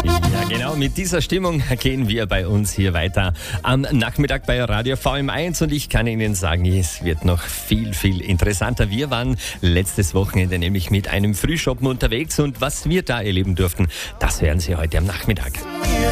Ja, genau, mit dieser Stimmung gehen wir bei uns hier weiter am Nachmittag bei Radio VM1 und ich kann Ihnen sagen, es wird noch viel, viel interessanter. Wir waren letztes Wochenende nämlich mit einem Frühschoppen unterwegs und was wir da erleben durften, das hören Sie heute am Nachmittag.